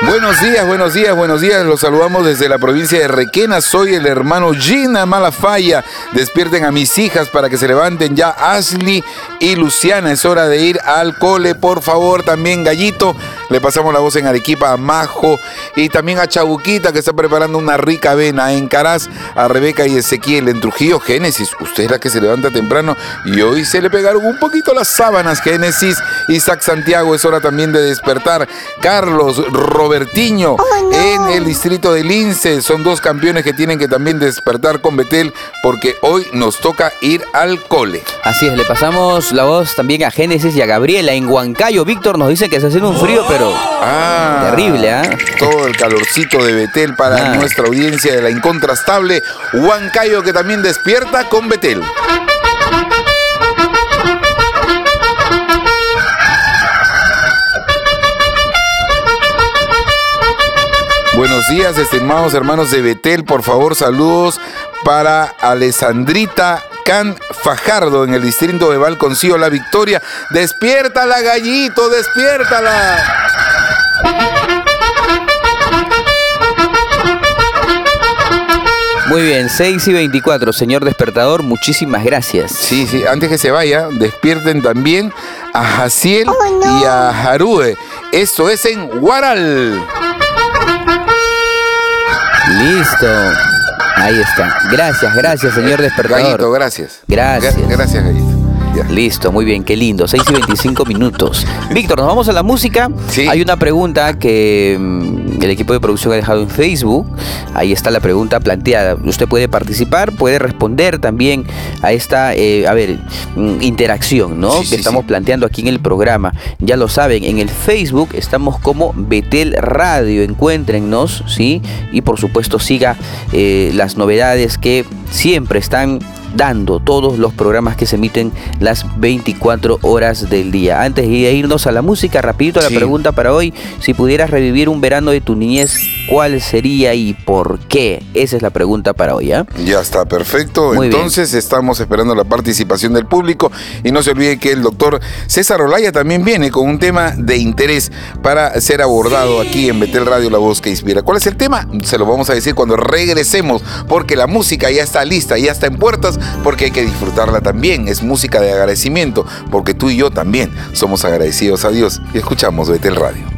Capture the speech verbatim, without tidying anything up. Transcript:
Buenos días, buenos días, buenos días. Los saludamos desde la provincia de Requena. Soy el hermano Gina Malafaya. Despierten a mis hijas para que se levanten ya. Ashley y Luciana. Es hora de ir al cole, por favor. También Gallito. Le pasamos la voz en Arequipa a Majo y también a Chabuquita, que está preparando una rica avena. En Caraz, a Rebeca y Ezequiel. En Trujillo, Génesis. Usted es la que se levanta temprano y hoy se le pegaron un poquito las sábanas. Génesis. Isaac Santiago. Es hora también de despertar. Carlos, Robertiño, oh, no. En el distrito de Lince. Son dos campeones que tienen que también despertar con Betel, porque hoy nos toca ir al cole. Así es, le pasamos la voz también a Génesis y a Gabriela. En Huancayo, Víctor nos dice que está haciendo un frío, pero ah, terrible, ¿ah? ¿eh? Todo el calorcito de Betel para ah. nuestra audiencia de la incontrastable Huancayo, que también despierta con Betel. Buenos días, estimados hermanos de Betel. Por favor, saludos para Alessandrita Can Fajardo en el distrito de Valconcillo, La Victoria. ¡Despiértala, Gallito! ¡Despiértala! Muy bien, seis y veinticuatro, señor despertador, muchísimas gracias. Sí, sí, antes que se vaya, despierten también a Jaciel oh, no. y a Jarue. Esto es en Huaral. Listo. Ahí está. Gracias, gracias, señor despertador. Gallito, gracias. Gracias. G- gracias, Gallito. Ya. Listo, muy bien, qué lindo. seis y veinticinco minutos. Víctor, nos vamos a la música. Sí. Hay una pregunta que mmm, el equipo de producción ha dejado en Facebook. Ahí está la pregunta planteada. Usted puede participar, puede responder también a esta, eh, a ver, interacción, ¿no? Sí, que sí, estamos sí. planteando aquí en el programa. Ya lo saben, en el Facebook estamos como Betel Radio. Encuéntrennos, ¿sí? Y por supuesto siga eh, las novedades que siempre están dando todos los programas que se emiten las veinticuatro horas del día. Antes de irnos a la música, rapidito la sí. pregunta para hoy: si pudieras revivir un verano de tu niñez, ¿cuál sería y por qué? Esa es la pregunta para hoy, ¿eh? Ya está, perfecto. Muy Entonces bien. Estamos esperando la participación del público y no se olvide que el doctor César Olaya también viene con un tema de interés para ser abordado sí. aquí en Betel Radio, la voz que inspira. ¿Cuál es el tema? Se lo vamos a decir cuando regresemos, porque la música ya está lista, ya está en puertas, porque hay que disfrutarla también. Es música de agradecimiento, porque tú y yo también somos agradecidos a Dios y escuchamos Betel Radio.